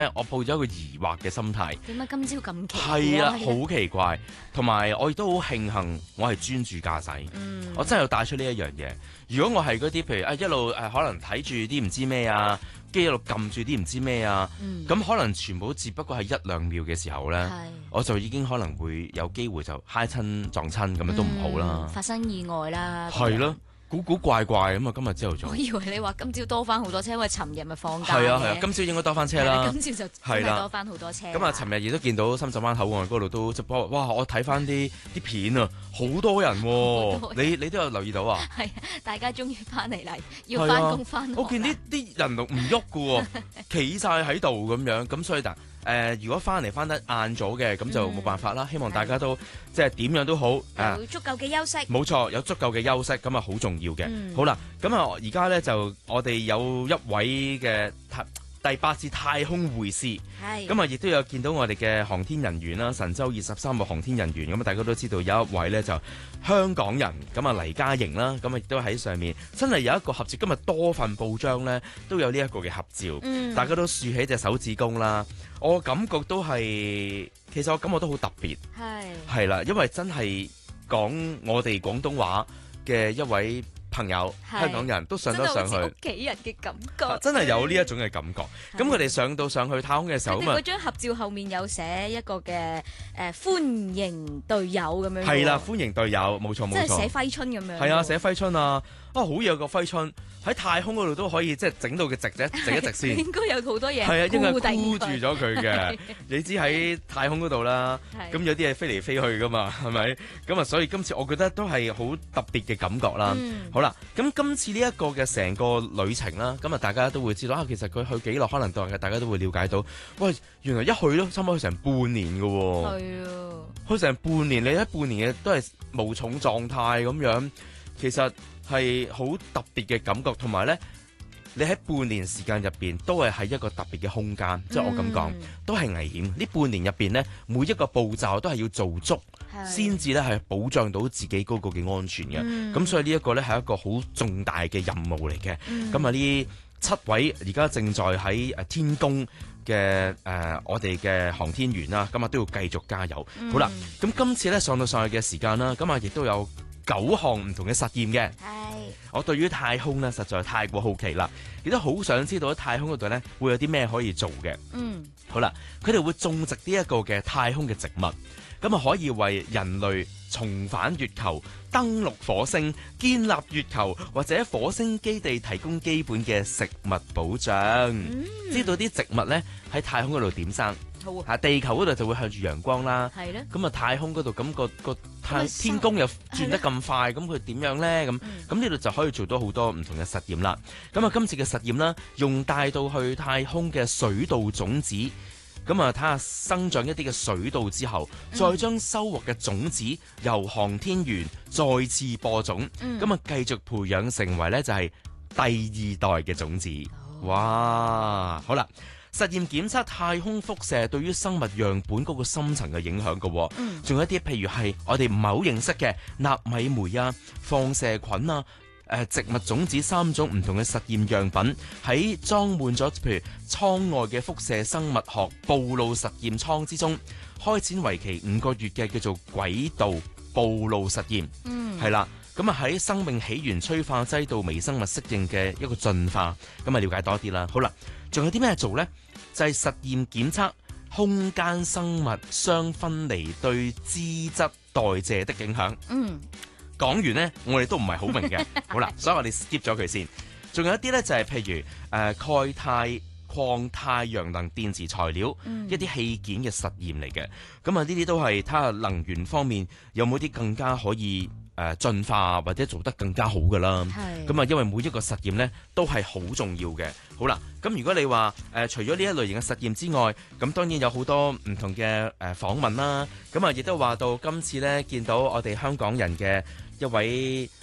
我抱咗一個疑惑嘅心態。 點解今朝咁奇怪？ 係啊，好奇怪，同埋我亦都好慶幸我係專注駕駛，我真係有帶出呢一樣嘢。如果我係嗰啲譬如一路可能睇住啲唔知咩啊，跟住一路撳住啲唔知咩啊，咁可能全部只不過係1-2秒嘅時候咧，我就已經可能會有機會就揩親撞親咁樣都唔好啦， 發生意外啦。 係咯。古古怪怪咁啊！今日朝頭早， 我以為你話今朝多翻好多車，因為尋日咪放假嘅。 係啊，今朝應該多翻車啦。 今朝就真係多翻好多車。 咁啊，尋日亦都見到深圳灣口岸嗰度都直播，哇！我睇翻啲片啊，好多人喎。你都有留意到啊？係啊，大家終於翻嚟啦，要翻工翻學。 我見啲人都唔喐嘅喎，企晒喺度咁樣，咁所以如果翻嚟翻得晏咗嘅，咁就冇辦法啦。希望大家都即係點樣都好， 有足夠嘅休息。冇錯，有足夠嘅休息，咁啊好重要嘅。好啦，咁啊而家咧就我哋有一位嘅第8次太空會師，咁啊亦都有見到我哋嘅航天人員啦，神舟23號航天人員，咁啊大家都知道有一位咧就香港人，咁啊黎嘉瑩啦，咁啊亦都喺上面，真係有一個合照。今日多份報章咧都有呢一個嘅合照，大家都豎起隻手指公啦。我感覺都係，其實我感覺都好特別，係啦，因為真係講我哋廣東話嘅一位朋友，香港人都上咗上去， 屋企人嘅感覺， 真係有呢一種嘅感覺。咁佢哋上去太空嘅時候，咁嗰張合照後面有寫一個嘅歡迎隊友咁樣， 係啦，歡迎隊友，冇錯冇錯， 即係寫揮春咁樣， 係啊，寫揮春啊，好有個揮春喺太空嗰度都可以即係整到佢直一直先， 應該有好多嘢， 係啊，應該箍住咗佢嘅。你知喺太空嗰度啦，咁有啲嘢飛嚟飛去噶嘛，係咪？咁啊，所以今次我覺得都係好特別嘅感覺啦。好啦，咁今次呢一個嘅成個旅程啦，咁啊大家都會知道啊，其實佢去幾耐，可能大家都會了解到，喂，原來一去都差唔多去成半年㗎喎。係啊，去成半年，你喺半年嘅都係無重狀態咁樣，其實係好特別嘅感覺，同埋咧，你喺半年時間入邊都係喺一個特別嘅空間，即係我咁講，都係危險。呢半年入邊咧，每一個步驟都係要做足，先至咧係保障到自己嗰個嘅安全嘅。咁所以呢一個咧係一個好重大嘅任務嚟嘅。咁啊呢7位而家正在喺天宮嘅我哋嘅航天員啦，咁啊都要繼續加油。好啦，咁今次咧上到上去嘅時間啦，咁啊亦都有9項唔同嘅實驗嘅。我對於太空咧實在太過好奇啦，亦都好想知道喺太空嗰度咧會有啲咩可以做嘅。好啦，佢哋會種植呢一個嘅太空嘅植物，咁啊可以為人類重返月球、登陸火星、建立月球或者火星基地提供基本嘅食物保障。知道啲植物咧喺太空嗰度點生？地球嗰度就會向住陽光啦。係咧。咁啊，太空嗰度咁個天宮又轉得咁快，咁佢點樣咧？咁呢度就可以做到好多唔同嘅實驗啦。咁啊，今次嘅實驗啦，用帶到去太空嘅水稻種子，咁啊睇下生長一啲嘅水稻之後，再將收穫嘅種子由航天員再次播種，咁啊繼續培養成為咧就係第2代嘅種子。哇！好啦。實驗檢測太空輻射對於生物樣本嗰個深層嘅影響嘅，仲有一啲譬如係我哋唔係好認識嘅納米酶啊、放射菌啊、植物種子3種唔同嘅實驗樣品喺裝滿咗譬如艙外嘅輻射生物學暴露實驗艙之中，開展為期5個月嘅叫做軌道暴露實驗，係啦。咁啊喺生命起源催化劑到微生物適應嘅一個進化，咁啊了解多啲啦。好啦，仲有啲咩做呢？就係實驗檢測空間生物相分離對脂質代謝的影響。講完呢，我哋都唔係好明嘅。好啦，所以我哋 skip 咗佢先。仲有一啲呢，就係譬如鈣鈦礦太陽能電池材料，一啲器件嘅實驗嚟嘅。咁啊呢啲都係睇下能源方面有冇啲更加可以進化或者做得更加好㗎啦。咁啊，因為每一個實驗呢都係好重要嘅。好啦，咁如果你話除咗呢一類型嘅實驗之外，咁當然有好多唔同嘅訪問啦。咁啊，亦都話到今次呢，見到我哋香港人嘅一位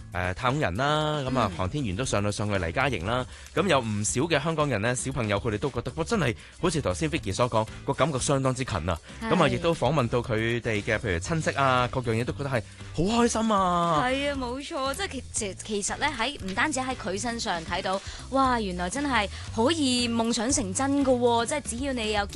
太空人啦，咁啊航天員都上去黎嘉瑩啦，咁有唔少嘅香港人呢，小朋友佢哋都覺得，真係好似頭先 Vicky 所講，個感覺相當之近啊！咁啊，亦都訪問到佢哋嘅譬如親戚啊，各樣嘢都覺得係好開心啊！ 係啊，冇錯，即係其實咧唔單止喺佢身上睇到，哇！原來真係可以夢想成真㗎喎，即係只要你有